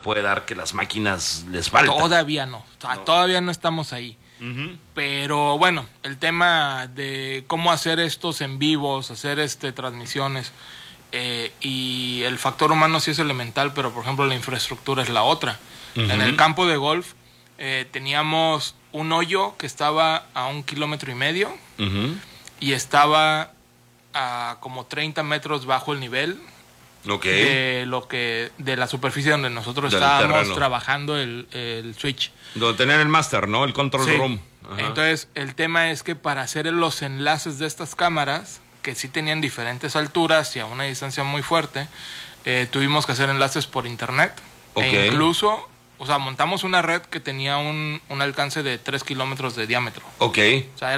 puede dar que las máquinas les faltan. Todavía no, todavía no estamos ahí. Pero bueno, el tema de cómo hacer estos en vivos, hacer transmisiones, y el factor humano sí es elemental, pero por ejemplo la infraestructura es la otra. En el campo de golf teníamos un hoyo que estaba a 1,5 kilómetros y estaba a como 30 metros bajo el nivel de la superficie donde nosotros estábamos trabajando el switch. Donde tenían el master, ¿no? El control room. Ajá. Entonces, el tema es que para hacer los enlaces de estas cámaras, que sí tenían diferentes alturas y a una distancia muy fuerte, tuvimos que hacer enlaces por internet. E incluso, montamos una red que tenía un alcance de 3 kilómetros de diámetro. O sea,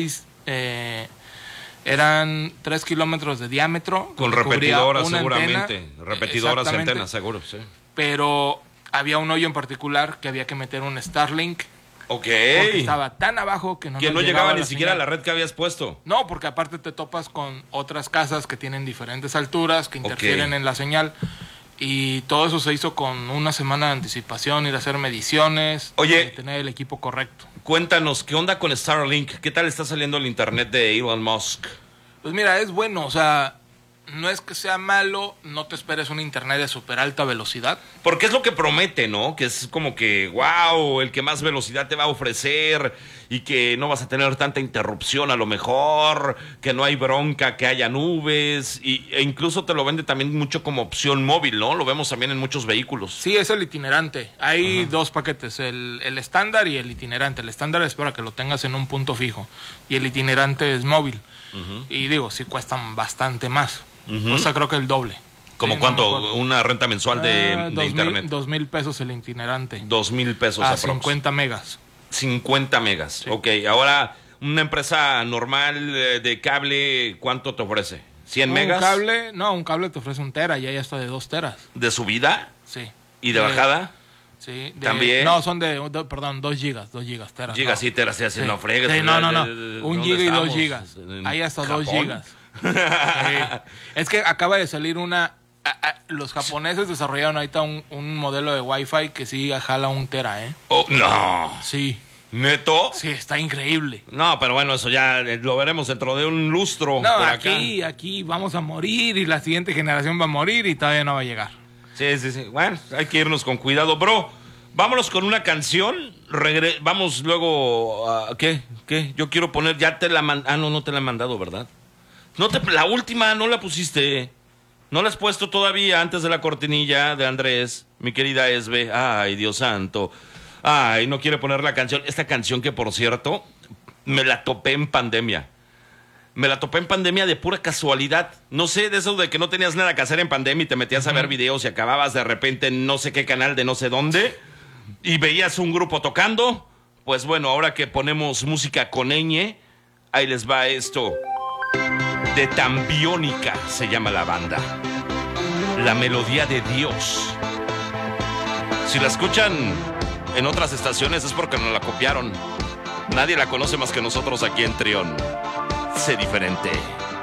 eran 3 kilómetros de diámetro. Con repetidoras seguramente. Repetidoras y antenas, seguro, sí. Pero había un hoyo en particular que había que meter un Starlink. Porque estaba tan abajo que no llegaba ni siquiera a la red que habías puesto. No, porque aparte te topas con otras casas que tienen diferentes alturas, que interfieren en la señal. Y todo eso se hizo con una semana de anticipación, ir a hacer mediciones, tener el equipo correcto. Cuéntanos, ¿qué onda con Starlink? ¿Qué tal está saliendo el internet de Elon Musk? Pues mira, es bueno, no es que sea malo, no te esperes un internet de súper alta velocidad. Porque es lo que promete, ¿no? Que es como que, wow, el que más velocidad te va a ofrecer y que no vas a tener tanta interrupción a lo mejor, que no hay bronca, que haya nubes e incluso te lo vende también mucho como opción móvil, ¿no? Lo vemos también en muchos vehículos. Sí, es el itinerante. Hay dos paquetes, el estándar y el itinerante. El estándar es para que lo tengas en un punto fijo y el itinerante es móvil. Y digo, sí cuestan bastante más. Creo que el doble. ¿Como cuánto? ¿Una renta mensual de internet? 2,000 pesos el itinerante. 2,000 pesos a 50 megas. 50 megas, sí. Ahora, una empresa normal de cable, ¿cuánto te ofrece? ¿100 megas? Un cable te ofrece 1 tera y ahí está de 2 teras. ¿De subida? Sí. ¿Y de bajada? Sí. ¿También? No, son 2 gigas, teras. Gigas y teras, sí. No fregues. Sí, no. 1 giga y 2 gigas. Ahí hasta 2 gigas. Es que acaba de salir los japoneses desarrollaron ahorita un modelo de Wi-Fi que sí jala 1 tera, ¿eh? Oh, no. Sí. ¿Neto? Sí, está increíble. No, pero bueno, eso ya lo veremos dentro de un lustro. No, aquí vamos a morir y la siguiente generación va a morir y todavía no va a llegar. Sí. Bueno, hay que irnos con cuidado, bro. Vámonos con una canción. Vamos luego a... ¿Qué? Yo quiero poner... Ya te la no te la he mandado, ¿verdad? La última no la pusiste. No la has puesto todavía antes de la cortinilla de Andrés, mi querida Esbe. Ay, Dios santo. Ay, no quiere poner la canción. Esta canción que, por cierto, me la topé en pandemia. De pura casualidad. No sé, de eso de que no tenías nada que hacer en pandemia y te metías a ver videos y acababas de repente en no sé qué canal de no sé dónde y veías un grupo tocando. Pues bueno, ahora que ponemos música con ñ, ahí les va esto. De Tambiónica se llama la banda. La melodía de Dios. Si la escuchan en otras estaciones es porque nos la copiaron. Nadie la conoce más que nosotros aquí en Trión. Sé diferente.